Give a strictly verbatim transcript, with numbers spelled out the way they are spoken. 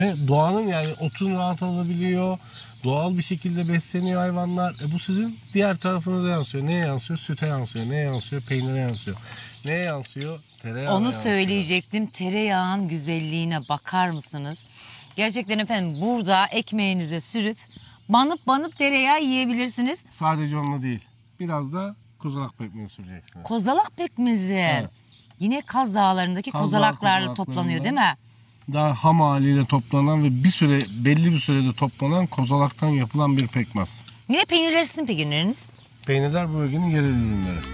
Ve doğanın yani otun rahat alabiliyor. Doğal bir şekilde besleniyor hayvanlar. E bu sizin diğer tarafınıza yansıyor. Neye yansıyor? Süte yansıyor. Neye yansıyor? Peynire yansıyor. Neye yansıyor? Tereyağına Onu yansıyor. söyleyecektim. Tereyağın güzelliğine bakar mısınız? Gerçekten efendim burada ekmeğinize sürüp banıp banıp tereyağı yiyebilirsiniz. Sadece onunla değil. Biraz da kozalak pekmezi süreceksiniz. Kozalak pekmezi. Evet. Yine Kaz Dağları'ndaki Kaz Dağı kozalaklarla kozalaklarından. toplanıyor değil mi? Daha ham haliyle toplanan ve bir süre belli bir sürede toplanan kozalaktan yapılan bir pekmez. Yine peynirleri sizin peynirleriniz. Peynirler bu bölgenin yerel ürünleri.